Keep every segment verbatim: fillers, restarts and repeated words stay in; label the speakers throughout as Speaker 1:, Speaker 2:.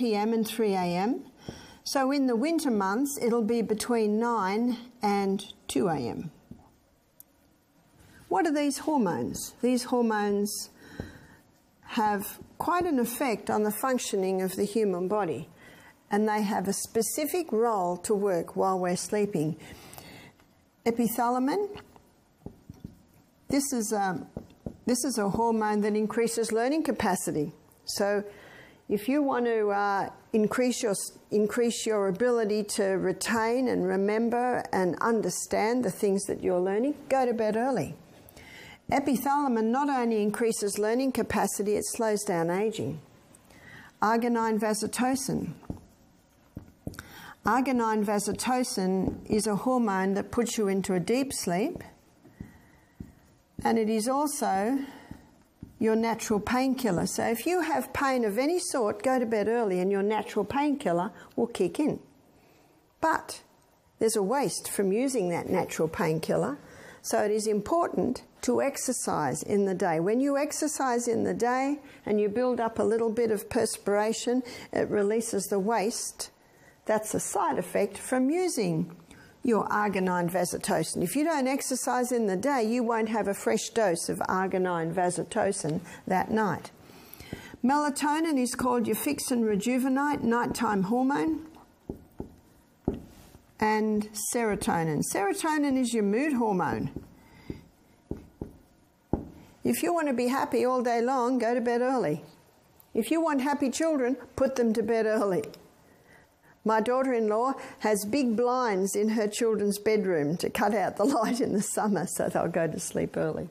Speaker 1: p m and three a m So in the winter months, it'll be between nine and two a m What are these hormones? These hormones have quite an effect on the functioning of the human body, and they have a specific role to work while we're sleeping. Epithalamin, this is a, this is a hormone that increases learning capacity. So if you want to uh, increase your increase your ability to retain and remember and understand the things that you're learning, go to bed early. Epithalamin not only increases learning capacity, it slows down aging. Arginine vasotocin. Arginine vasotocin is a hormone that puts you into a deep sleep, and it is also your natural painkiller. So if you have pain of any sort, go to bed early and your natural painkiller will kick in. But there's a waste from using that natural painkiller, so it is important to exercise in the day. When you exercise in the day and you build up a little bit of perspiration, it releases the waste. That's a side effect from using your arginine vasotocin. If you don't exercise in the day, you won't have a fresh dose of arginine vasotocin that night. Melatonin is called your fix and rejuvenate nighttime hormone. And serotonin. Serotonin is your mood hormone. If you want to be happy all day long, go to bed early. If you want happy children, put them to bed early. My daughter-in-law has big blinds in her children's bedroom to cut out the light in the summer so they'll go to sleep early.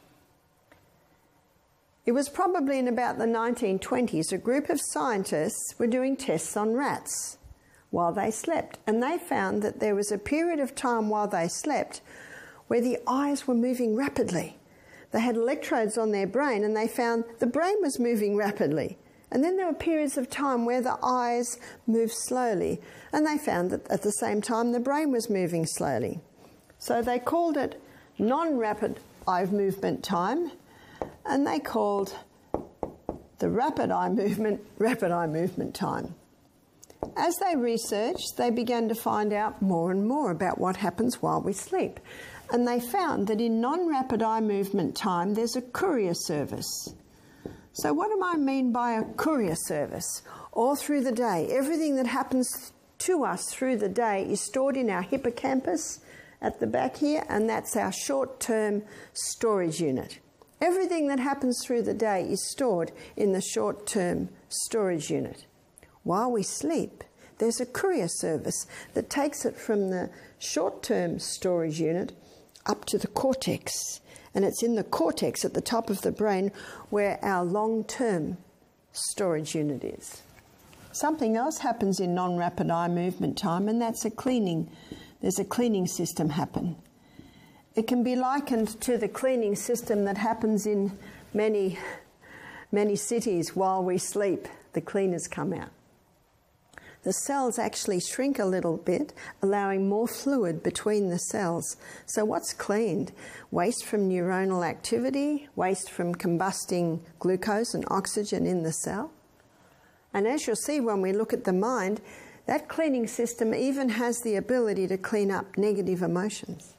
Speaker 1: It was probably in about the nineteen twenties, a group of scientists were doing tests on rats while they slept, and they found that there was a period of time while they slept where the eyes were moving rapidly. They had electrodes on their brain and they found the brain was moving rapidly. And then there were periods of time where the eyes moved slowly, and they found that at the same time the brain was moving slowly. So they called it non-rapid eye movement time, and they called the rapid eye movement rapid eye movement time. As they researched, they began to find out more and more about what happens while we sleep. And they found that in non-rapid eye movement time, there's a courier service. So what do I mean by a courier service? All through the day, everything that happens to us through the day is stored in our hippocampus at the back here, and that's our short-term storage unit. Everything that happens through the day is stored in the short-term storage unit. While we sleep, there's a courier service that takes it from the short-term storage unit up to the cortex. And it's in the cortex at the top of the brain where our long-term storage unit is. Something else happens in non-rapid eye movement time, and that's a cleaning. There's a cleaning system happen. It can be likened to the cleaning system that happens in many, many cities while we sleep. The cleaners come out. The cells actually shrink a little bit, allowing more fluid between the cells. So what's cleaned? Waste from neuronal activity, waste from combusting glucose and oxygen in the cell. And as you'll see when we look at the mind, that cleaning system even has the ability to clean up negative emotions.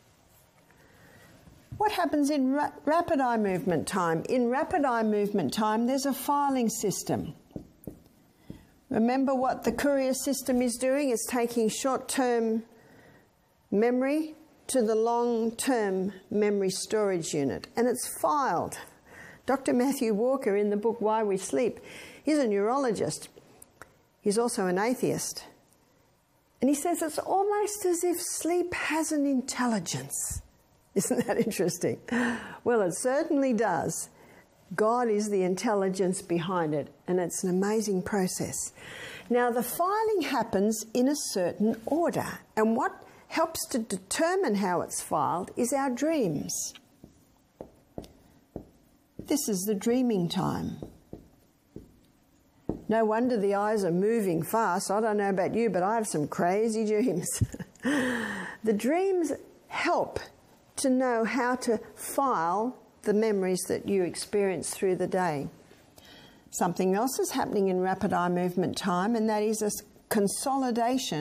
Speaker 1: What happens in ra- rapid eye movement time? In rapid eye movement time, there's a filing system. Remember what the courier system is doing? It's taking short-term memory to the long-term memory storage unit, and it's filed. Doctor Matthew Walker, in the book Why We Sleep, he's a neurologist. He's also an atheist. And he says it's almost as if sleep has an intelligence. Isn't that interesting? Well, it certainly does. God is the intelligence behind it, and it's an amazing process. Now, the filing happens in a certain order, and what helps to determine how it's filed is our dreams. This is the dreaming time. No wonder the eyes are moving fast. I don't know about you, but I have some crazy dreams. The dreams help to know how to file the memories that you experience through the day. Something else is happening in rapid eye movement time, and that is a consolidation